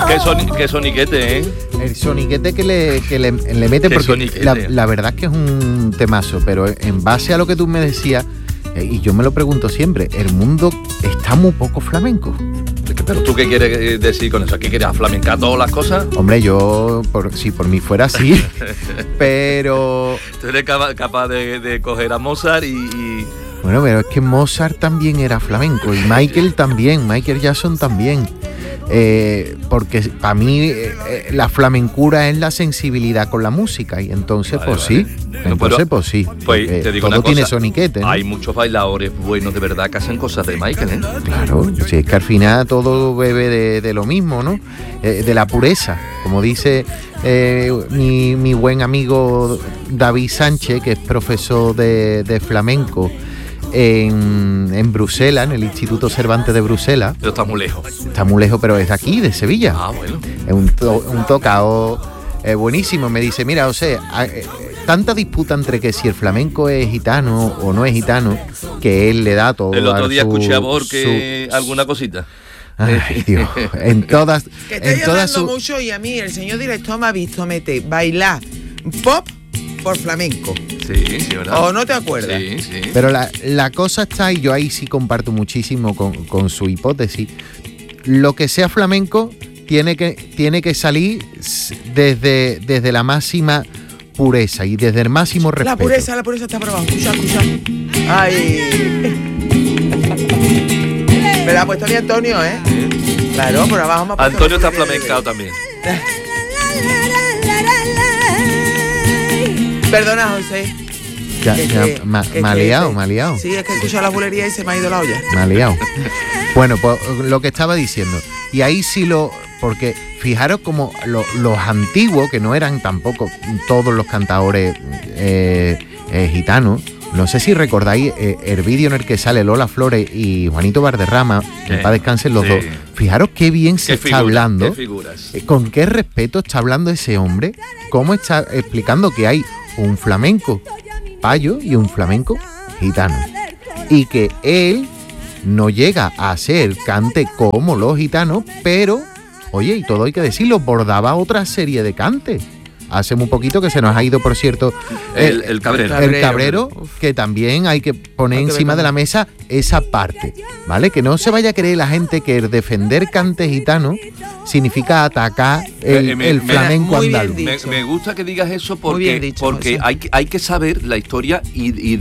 Qué soniquete, ¿eh? El soniquete que le mete, porque la verdad es que es un temazo, pero en base a lo que tú me decías, y yo me lo pregunto siempre, el mundo está muy poco flamenco. ¿Pero tú qué quieres decir con eso? ¿Qué quieres, aflamencar todas las cosas? Hombre, yo, si por mí fuera así, pero... Tú eres capaz de coger a Mozart y... Bueno, pero es que Mozart también era flamenco, y Michael también, Michael Jackson también. Porque para mí la flamencura es la sensibilidad con la música, y entonces vale, pues vale. Sí, entonces pues sí. Pues te digo todo una cosa, tiene soniquete, ¿no? Hay muchos bailadores buenos de verdad que hacen cosas de Michael, ¿eh? Claro, si es que al final todo bebe de lo mismo, ¿no? De la pureza, como dice mi buen amigo David Sánchez, que es profesor de flamenco en Bruselas, en el Instituto Cervantes de Bruselas. Pero está muy lejos. Está muy lejos, pero es de aquí, de Sevilla. Ah, bueno. Es un tocado buenísimo. Me dice, mira, o sea, tanta disputa entre que si el flamenco es gitano o no es gitano, que él le da todo. El otro día escuché a Borque alguna cosita. Ay, Dios, en todas... Que estoy hablando mucho, y a mí el señor director me ha visto meter bailar pop por flamenco. Sí, ¿verdad? ¿O no te acuerdas? Sí. Pero la cosa está, y yo ahí sí comparto muchísimo con su hipótesis, lo que sea flamenco tiene que salir desde la máxima pureza y desde el máximo respeto. La pureza está por abajo. Escucha. Ay. Me la ha puesto mi Antonio, ¿eh? Claro, por abajo me ha puesto. Antonio está flamencado también. Perdona, José. Me ha liado. Sí, es que he escuchado la bulería y se me ha ido la olla. Me ha liado. Bueno, pues lo que estaba diciendo. Y ahí sí porque fijaros como los antiguos, que no eran tampoco todos los cantadores gitanos. No sé si recordáis el vídeo en el que sale Lola Flores y Juanito Valderrama, que en paz descansen los dos. Fijaros qué bien se está hablando. Con qué respeto está hablando ese hombre. Cómo está explicando que hay un flamenco payo y un flamenco gitano. Y que él no llega a ser cante como los gitanos, pero, oye, y todo hay que decirlo, bordaba otra serie de cantes. Hace muy poquito que se nos ha ido, por cierto, el Cabrero. El Cabrero, que también hay que poner encima de la mesa esa parte, ¿vale? Que no se vaya a creer la gente que el defender cante gitano significa atacar el flamenco andaluz. Me gusta que digas eso porque hay que saber la historia y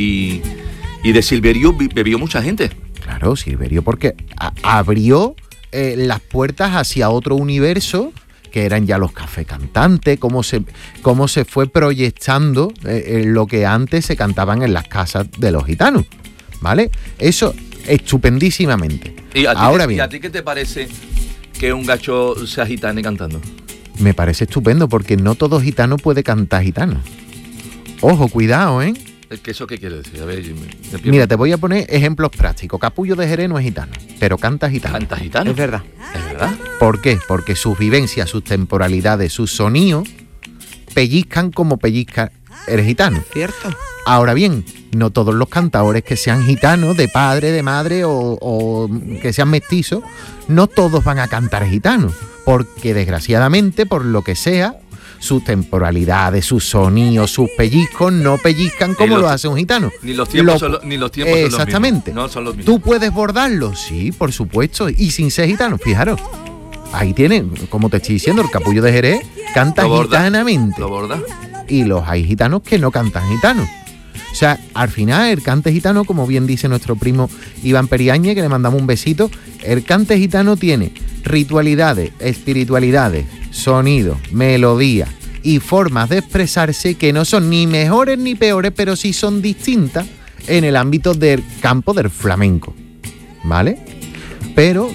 de Silverio bebió mucha gente. Claro, Silverio, porque abrió las puertas hacia otro universo, que eran ya los café cantantes, cómo se fue proyectando lo que antes se cantaban en las casas de los gitanos, ¿vale? Eso estupendísimamente. Ahora bien, ¿y a ti qué te parece que un gacho sea gitano cantando? Me parece estupendo, porque no todo gitano puede cantar gitano. Ojo, cuidado, ¿eh? ¿Eso qué quiere decir? A ver, mira, te voy a poner ejemplos prácticos. Capullo de Jerez no es gitano, pero canta gitano. ¿Canta gitano? Es verdad. ¿Es verdad? ¿Por qué? Porque sus vivencias, sus temporalidades, sus sonidos pellizcan como pellizca el gitano. Cierto. Ahora bien, no todos los cantadores que sean gitanos, de padre, de madre o que sean mestizos, no todos van a cantar gitanos, porque desgraciadamente, por lo que sea, sus temporalidades, sus sonidos, sus pellizcos no pellizcan como lo hace un gitano. Ni los tiempos son los mismos. Exactamente. No son los mismos. ¿Tú puedes bordarlo? Sí, por supuesto. Y sin ser gitano, fijaros. Ahí tienen, como te estoy diciendo, el Capullo de Jerez canta gitanamente. Lo borda. Y hay gitanos que no cantan gitanos. O sea, al final el cante gitano, como bien dice nuestro primo Iván Periáñez, que le mandamos un besito, el cante gitano tiene ritualidades, espiritualidades, sonidos, melodías y formas de expresarse que no son ni mejores ni peores, pero sí son distintas en el ámbito del campo del flamenco, ¿vale? Pero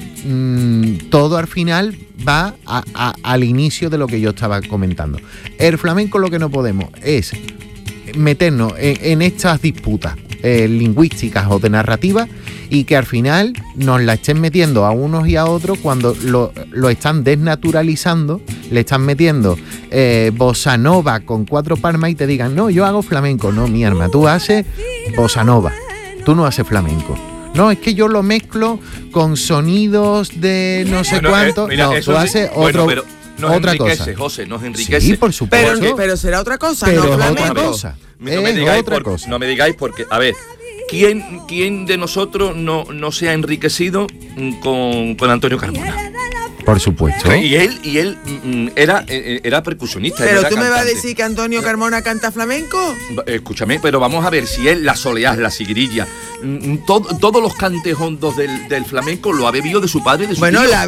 todo al final va al inicio de lo que yo estaba comentando. El flamenco, lo que no podemos es meternos en estas disputas lingüísticas o de narrativa, y que al final nos la estén metiendo a unos y a otros cuando lo están desnaturalizando, le están metiendo bossa nova con 4 palmas y te digan, no, yo hago flamenco. No, mi arma, tú haces bossa nova, tú no haces flamenco. No, es que yo lo mezclo con sonidos de no sé cuánto. Mira, no, tú haces otra cosa. José, nos enriquece. Sí, por supuesto. Pero será otra cosa, pero no es otra flamenco. cosa. No me digáis porque, a ver, ¿quién de nosotros no se ha enriquecido con Antonio Carmona? Por supuesto. Y él era percusionista. Pero era tú me vas a cantante. decir que Antonio Carmona canta flamenco. Escúchame, pero vamos a ver si él, la soleá, la sigrilla, todos los cantes hondos del flamenco lo ha bebido de su padre y de su Bueno, tío.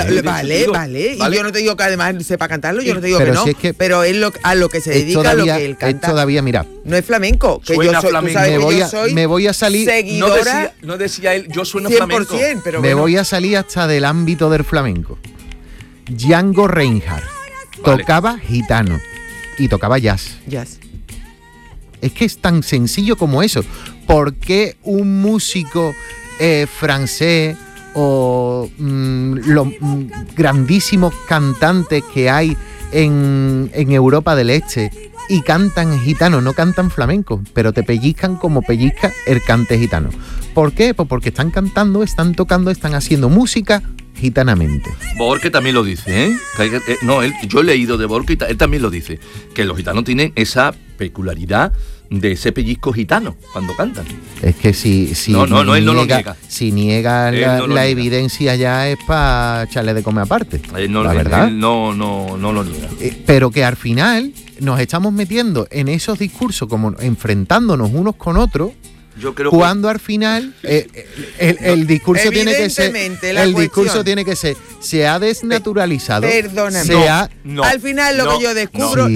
vale. Y yo no te digo que además sepa cantarlo, yo no te digo pero que no. Si es que pero él a lo que se dedica, todavía, a lo que él canta. Todavía, mira. No es flamenco. Que Suena yo soy, flamenco. tú sabes que yo soy me voy a salir. Seguidora. No decía él, yo sueno 100%, flamenco. pero Me bueno. voy a salir hasta del ámbito del flamenco. Django Reinhardt Vale. tocaba gitano y tocaba jazz. Jazz. Es que es tan sencillo como eso. ¿Por qué un músico francés o los grandísimos cantantes que hay en Europa del Este y cantan gitano, no cantan flamenco, pero te pellizcan como pellizca el cante gitano? ¿Por qué? Pues porque están cantando, están tocando, están haciendo música gitanamente. Borque también lo dice, ¿eh? Yo he leído de Borque y él también lo dice, que los gitanos tienen esa peculiaridad de ese pellizco gitano cuando cantan. Es que si él no lo niega. Si niega Él la no lo niega. evidencia ya es para echarle de comer aparte. La verdad. Él no lo niega. Pero que al final nos estamos metiendo en esos discursos como enfrentándonos unos con otros. Yo creo cuando al final el discurso tiene que ser, discurso tiene que ser, se ha desnaturalizado. Perdóname. Al final lo que yo descubro,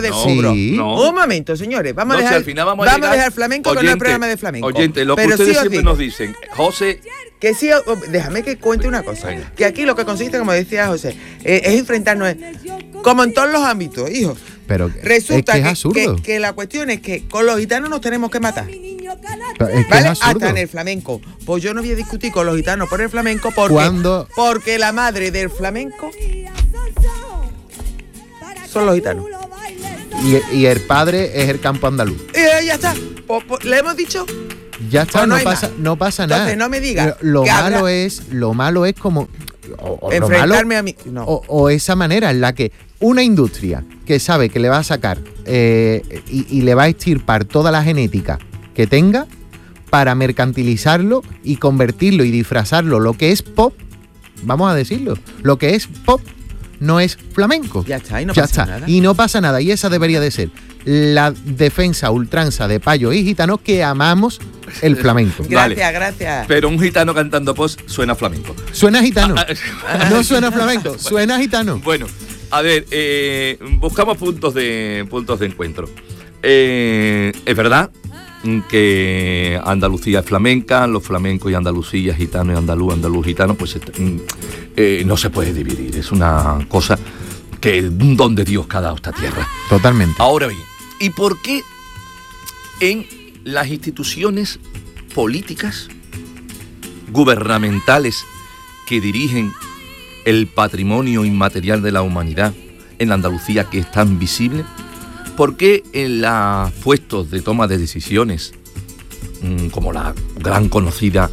Un momento, señores, vamos a dejar, al final vamos a dejar flamenco con el programa de flamenco. Oyente, lo que pero ustedes sí siempre nos dicen, José. Que sí, déjame que cuente una cosa. Venga. Que aquí lo que consiste, como decía José, es enfrentarnos, como en todos los ámbitos, hijo. Pero Resulta es absurdo. que la cuestión es que con los gitanos nos tenemos que matar. Pero es que ¿Vale? es absurdo. Hasta en el flamenco. Pues yo no voy a discutir con los gitanos por el flamenco porque la madre del flamenco son los gitanos. Y el padre es el campo andaluz. Y ya está. ¿Le hemos dicho? Ya está, Pues no pasa nada. Entonces no me digas. Lo malo es como enfrentarme a mí. No. O esa manera en la que una industria que sabe que le va a sacar y le va a extirpar toda la genética que tenga para mercantilizarlo y convertirlo y disfrazarlo lo que es pop, vamos a decirlo, lo que es pop no es flamenco. Ya está, y no pasa nada. Y no pasa nada, y esa debería de ser la defensa ultranza de payos y gitanos que amamos el flamenco. Gracias. Pero un gitano cantando post suena flamenco. Suena gitano. No suena flamenco, suena gitano. Bueno, a ver, buscamos puntos de encuentro. Es verdad que Andalucía es flamenca, los flamencos y Andalucía, gitano y andaluz gitano, pues no se puede dividir. Es una cosa que es un don de Dios que ha dado esta tierra. Totalmente. Ahora bien, ¿y por qué en las instituciones políticas, gubernamentales que dirigen el patrimonio inmaterial de la humanidad en la Andalucía, que es tan visible, por qué en los puestos de toma de decisiones, como la gran conocida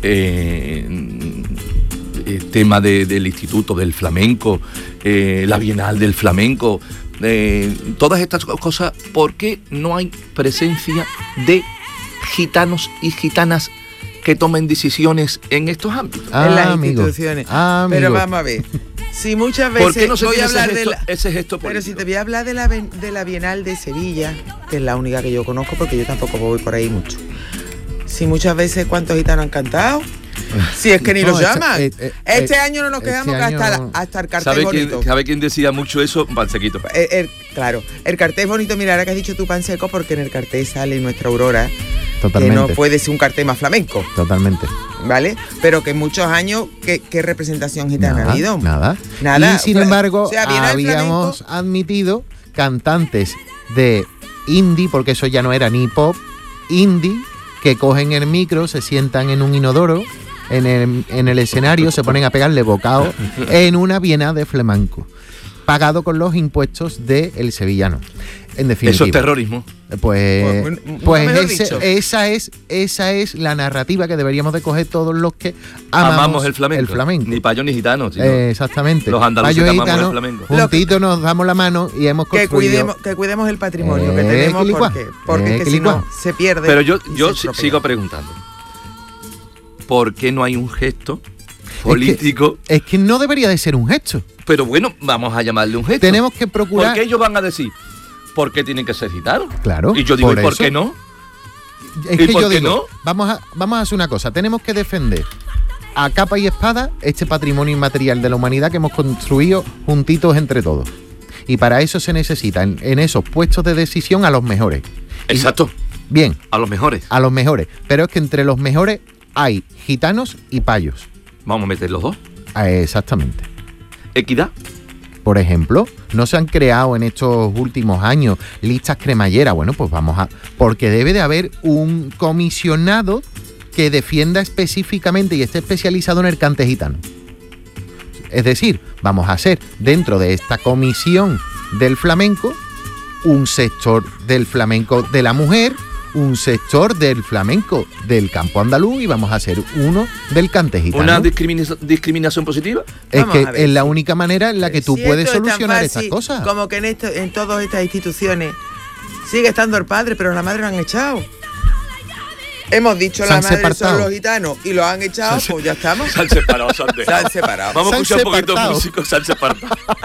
tema del Instituto del Flamenco, la Bienal del Flamenco, todas estas cosas, ¿por qué no hay presencia de gitanos y gitanas que tomen decisiones en estos ámbitos? En las instituciones. Pero vamos a ver. Si muchas veces ¿por qué no se voy a tiene hablar ese gesto político? Pero si te voy a hablar de la Bienal de Sevilla, que es la única que yo conozco porque yo tampoco voy por ahí mucho. Si muchas veces cuántos gitanos han cantado, si es que ni los llaman. Este año no nos quedamos hasta el cartel bonito. ¿Sabe quién decía mucho eso? Pansequito. Claro, el cartel es bonito. Mira, ahora que has dicho tú Panseco, porque en el cartel sale nuestra Aurora. Totalmente. Que no puede ser un cartel más flamenco. Totalmente. ¿Vale? Pero que en muchos años, ¿qué representación gitana ha habido? Nada. Y sin embargo, habíamos admitido cantantes de indie, porque eso ya no era ni pop, indie, que cogen el micro, se sientan en un inodoro, en el escenario, se ponen a pegarle bocado en una bienal de flamenco, pagado con los impuestos del sevillano. en definitiva. Eso es terrorismo. Pues esa es la narrativa que deberíamos de coger todos los que amamos el flamenco. Ni payos ni gitanos. Exactamente. Los andaluces amamos el flamenco. Juntitos nos damos la mano y hemos construido... Que cuidemos el patrimonio que tenemos porque es que si no se pierde. Pero yo sigo preguntando. ¿Por qué no hay un gesto político? Es que no debería de ser un gesto. Pero bueno, vamos a llamarle un gesto. Tenemos que procurar... Porque ellos van a decir... ¿Por qué tienen que ser gitanos? Claro. Y yo digo, ¿y por qué no? Es que yo digo, vamos a hacer una cosa. Tenemos que defender a capa y espada este patrimonio inmaterial de la humanidad que hemos construido juntitos entre todos. Y para eso se necesitan en esos puestos de decisión a los mejores. Exacto. Bien. A los mejores. A los mejores. Pero es que entre los mejores hay gitanos y payos. Vamos a meter los dos. Exactamente. Equidad. Por ejemplo, no se han creado en estos últimos años listas cremalleras. Bueno, pues porque debe de haber un comisionado que defienda específicamente y esté especializado en el cante gitano. Es decir, vamos a hacer dentro de esta comisión del flamenco un sector del flamenco de la mujer, un sector del flamenco del campo andaluz y vamos a hacer uno del cante gitano. ¿Una discriminación positiva? Es que es la única manera en la que tú puedes solucionar estas cosas. Como que en todas estas instituciones sigue estando el padre, pero la madre lo han echado. Hemos dicho la madre son los gitanos y lo han echado, pues ya estamos. Se han separado, se han separado. Vamos a escuchar un poquito de música, se han separado.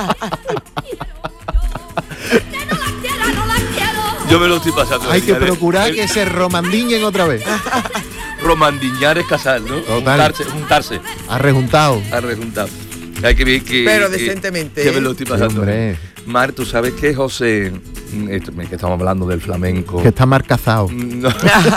Yo me lo estoy pasando. Hay que procurar que se romandiñen otra vez. Romandiñar es casar, ¿no? Total. Juntarse. Arrejuntado. Hay que ver que... Pero decentemente. Que me lo estoy pasando. Hombre. Mar, ¿tú sabes que José... que estamos hablando del flamenco... Que está marcazado. No,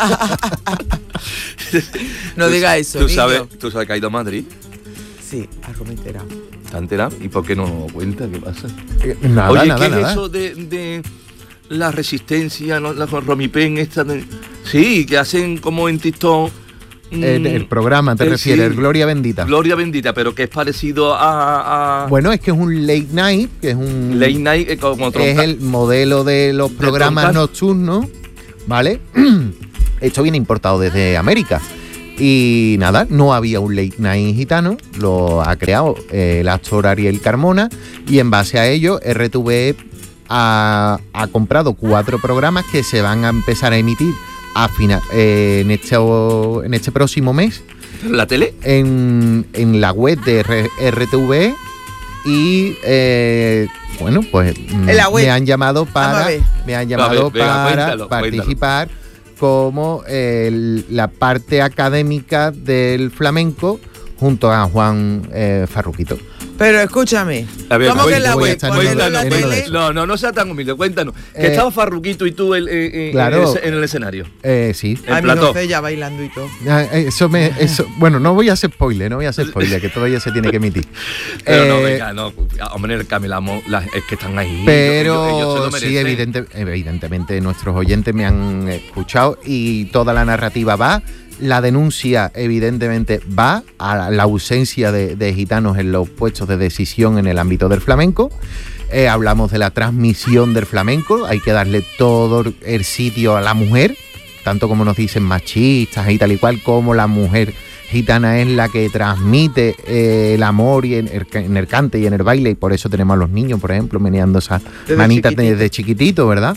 no digas eso, ¿Tú sabes que ha ido a Madrid? Sí, algo me he enterado. ¿Te has enterado? ¿Y por qué no nos cuenta? ¿Qué pasa? Nada, Oye, nada, ¿qué nada. es eso de la resistencia, la Romipen esta? Sí, que hacen como en TikTok... El programa, te refieres, el Gloria Bendita. Gloria Bendita, pero que es parecido a... Bueno, es que es un late night, que es un... Late night como tronca. Es el modelo de los programas nocturnos, ¿vale? Esto viene importado desde América. Y nada, no había un late night gitano, lo ha creado el actor Ariel Carmona y en base a ello RTV ha comprado 4 programas que se van a empezar a emitir en este próximo mes. ¿La tele? En la web de RTV y bueno, pues me han llamado para participar como la parte académica del flamenco junto a Juan Farruquito. Pero escúchame, a ver, ¿cómo que la web? No sea tan humilde, cuéntanos. Que estaba Farruquito y tú claro, en el escenario. sí. A mí no sé, ya bailando y todo. Bueno, no voy a hacer spoiler, que todavía se tiene que emitir. Pero no, venga, no, hombre, el camelamo, es que están ahí. Pero ellos se lo merecen. sí, evidentemente nuestros oyentes me han escuchado y toda la narrativa va. La denuncia, evidentemente, va a la ausencia de gitanos en los puestos de decisión en el ámbito del flamenco. Hablamos de la transmisión del flamenco, hay que darle todo el sitio a la mujer, tanto como nos dicen machistas y tal y cual, como la mujer gitana es la que transmite el amor y en el cante y en el baile, y por eso tenemos a los niños, por ejemplo, meneando esas manitas desde chiquitito, ¿verdad?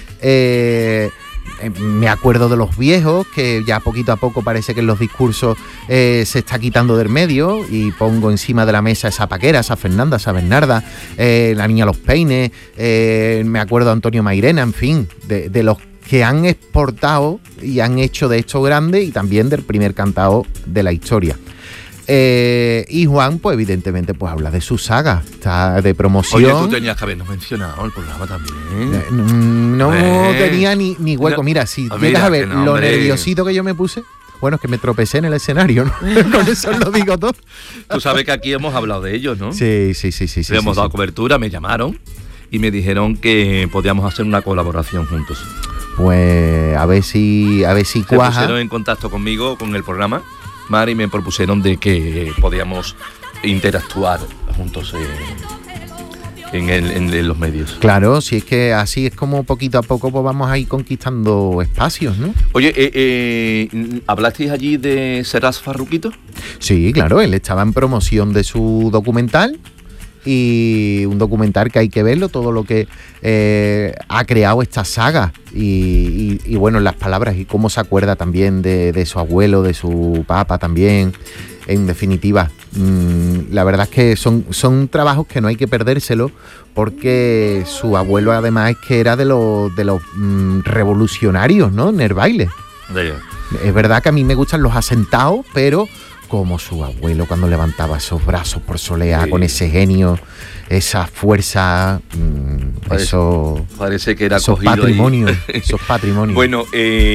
Me acuerdo de los viejos, que ya poquito a poco parece que en los discursos se está quitando del medio, y pongo encima de la mesa esa Paquera, esa Fernanda, esa Bernarda, la niña Los Peines, me acuerdo de Antonio Mairena, en fin, de los que han exportado y han hecho de esto grande, y también del primer cantao de la historia. Y Juan, pues evidentemente, pues habla de su saga, está de promoción. Oye, tú tenías que habernos mencionado el programa también. No tenía ni hueco. No, mira, si llegas a ver lo nerviosito que yo me puse, bueno, es que me tropecé en el escenario, ¿no? Con eso lo digo todo. Tú sabes que aquí hemos hablado de ellos, ¿no? Sí. Le hemos dado cobertura, me llamaron y me dijeron que podíamos hacer una colaboración juntos. Pues a ver si cuaja. Se pusieron en contacto conmigo, con el programa, Mar, y me propusieron de que podíamos interactuar juntos en los medios. Claro, si es que así es como poquito a poco pues vamos a ir conquistando espacios, ¿no? Oye, ¿hablasteis allí de Serás Farruquito? Sí, claro, él estaba en promoción de su documental, y un documental que hay que verlo, todo lo que ha creado esta saga y bueno, las palabras y cómo se acuerda también de su abuelo, de su papá también. En definitiva, la verdad es que son trabajos que no hay que perdérselo, porque su abuelo además es que era de los revolucionarios, ¿no? En el baile. Es verdad que a mí me gustan los asentados, pero como su abuelo cuando levantaba esos brazos por soleá, sí, con ese genio, esa fuerza, parece que era esos cogido patrimonios, ahí. Esos patrimonios. Bueno,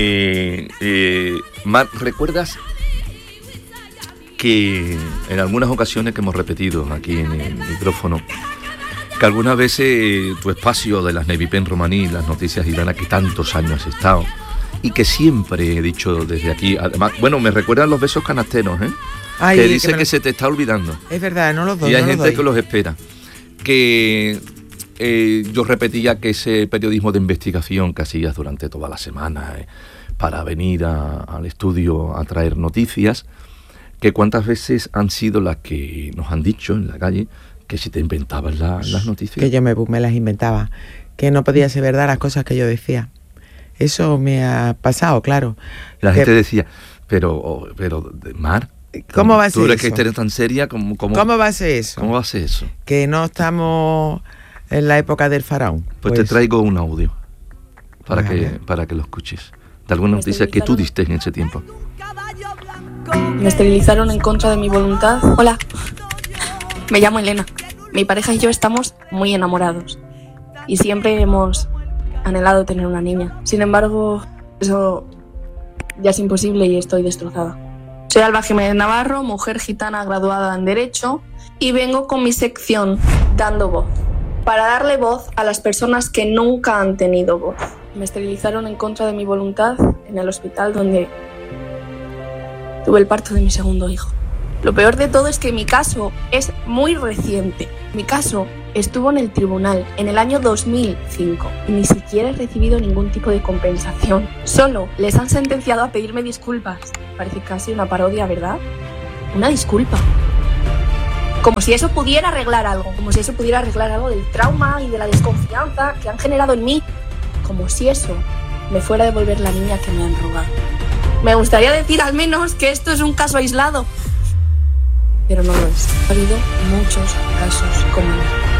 Mar, ¿recuerdas que en algunas ocasiones que hemos repetido aquí en el micrófono, que algunas veces tu espacio de las Navy Pen romaní, las noticias gitanas, que tantos años has estado, y que siempre he dicho desde aquí, además, bueno, me recuerdan los besos canasteros, Ay, que dice que se te está olvidando. Es verdad, no los doy. Y hay no gente que los espera. Que yo repetía que ese periodismo de investigación que hacías durante toda la semana para venir al estudio a traer noticias, que cuántas veces han sido las que nos han dicho en la calle que si te inventabas las noticias. Que yo me las inventaba, que no podía ser verdad las cosas que yo decía. Eso me ha pasado, claro. La gente decía, pero Mar, ¿cómo va a ser eso? Tú eres que eres tan seria, ¿cómo va a ser eso? ¿Cómo va a ser eso? Que no estamos en la época del faraón. Pues te traigo un audio para que lo escuches, de alguna noticia que tú diste en ese tiempo. Me esterilizaron en contra de mi voluntad. Hola, me llamo Elena. Mi pareja y yo estamos muy enamorados y siempre hemos anhelado tener una niña. Sin embargo, eso ya es imposible y estoy destrozada. Soy Alba Jiménez Navarro, mujer gitana graduada en Derecho, y vengo con mi sección Dando Voz, para darle voz a las personas que nunca han tenido voz. Me esterilizaron en contra de mi voluntad en el hospital donde tuve el parto de mi segundo hijo. Lo peor de todo es que mi caso es muy reciente. Mi caso estuvo en el tribunal en el año 2005 y ni siquiera he recibido ningún tipo de compensación. Solo les han sentenciado a pedirme disculpas. Parece casi una parodia, ¿verdad? Una disculpa. Como si eso pudiera arreglar algo. Como si eso pudiera arreglar algo del trauma y de la desconfianza que han generado en mí. Como si eso me fuera a devolver la niña que me han robado. Me gustaría decir al menos que esto es un caso aislado, pero no lo es. Ha habido muchos casos como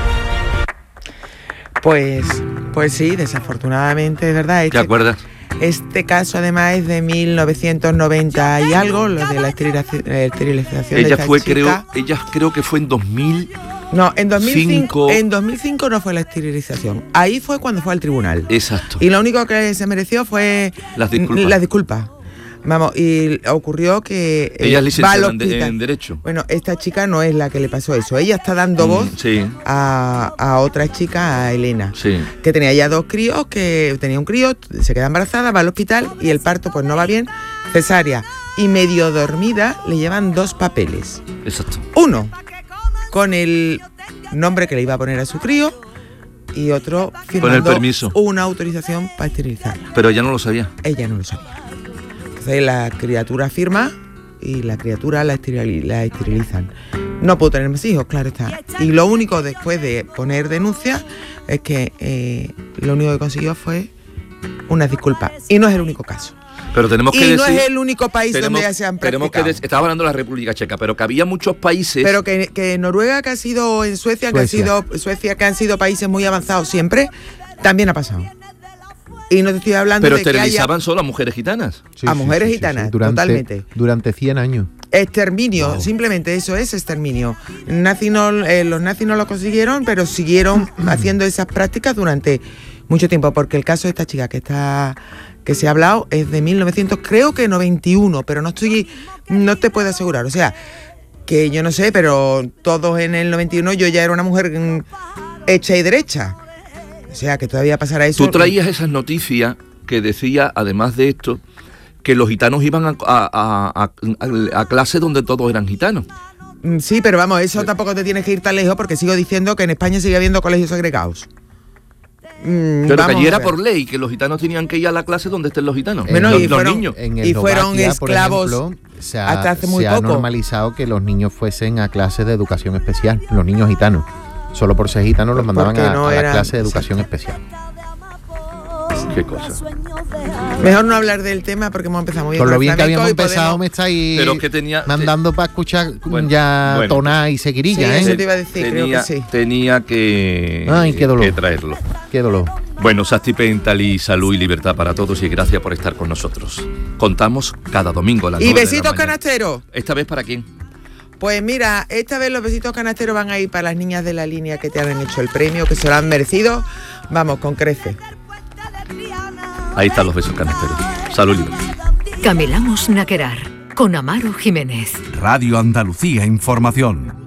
el. Pues sí, desafortunadamente, es verdad. ¿Te acuerdas? Este caso además es de 1990 y algo, lo de la esterilización ella de fue, chica. ella creo que fue en 2000. No, en 2005 no fue la esterilización. Ahí fue cuando fue al tribunal. Exacto. Y lo único que se mereció fue las disculpas. Vamos, y ocurrió que ella es licenciada en Derecho. Bueno, esta chica no es la que le pasó eso. Ella está dando voz a otra chica, a Elena, que tenía ya 2 críos, que tenía un crío, se queda embarazada, va al hospital y el parto pues no va bien, cesárea. Y medio dormida le llevan 2 papeles. Exacto. Uno con el nombre que le iba a poner a su crío y otro firmando con el permiso, una autorización para esterilizarla. Pero ella no lo sabía. Ella no lo sabía. Entonces la criatura firma y la criatura la esterilizan. No pudo tener más hijos, claro está. Y lo único después de poner denuncia es que lo único que consiguió fue unas disculpas. Y no es el único caso. Pero tenemos que decir, no es el único país donde ya se han practicado. Estaba hablando de la República Checa, pero que había muchos países. Pero que Noruega, que ha sido en Suecia, que ha sido Suecia, que han sido países muy avanzados siempre, también ha pasado. Y no te estoy hablando pero de que esterilizaban solo a mujeres gitanas. A mujeres gitanas, totalmente. Durante 100 años. Exterminio, simplemente eso es exterminio. Los nazis no lo consiguieron, pero siguieron haciendo esas prácticas durante mucho tiempo, porque el caso de esta chica que se ha hablado es de 1991, pero no te puedo asegurar. O sea, que yo no sé, pero todos en el 91 yo ya era una mujer hecha y derecha. O sea, que todavía pasará eso. Tú traías esas noticias que decía, además de esto, que los gitanos iban a clase donde todos eran gitanos. Sí, pero vamos, eso tampoco te tienes que ir tan lejos porque sigo diciendo que en España sigue habiendo colegios segregados. Pero que allí era por ley, que los gitanos tenían que ir a la clase donde estén los gitanos, los niños. Y fueron esclavos, por ejemplo, hasta hace muy poco. Se ha poco. normalizado que los niños fuesen a clases de educación especial, los niños gitanos. Solo por ser gitanos los mandaban a la clase de educación especial. Qué cosa. Mejor no hablar del tema porque hemos empezado muy bien. Con lo bien que flamenco habíamos y empezado, podemos- me estáis Pero que tenía- mandando para escuchar Bueno, toná y seguirilla, Sí, ¿eh? eso te iba a decir, creo que sí. Tenía que, Ay, qué dolor. que traerlo. Qué dolor. Bueno, Sastipental y salud y libertad para todos y gracias por estar con nosotros. Contamos cada domingo a las Y 9 de la besitos mañana. canasteros. ¿Esta vez para quién? Pues mira, esta vez los besitos canasteros van a ir para las niñas de la línea que te han hecho el premio, que se lo han merecido. Vamos, con creces. Ahí están los besos canasteros. Salud y libertad. Camelamos Naquerar con Amaro Jiménez. Radio Andalucía Información.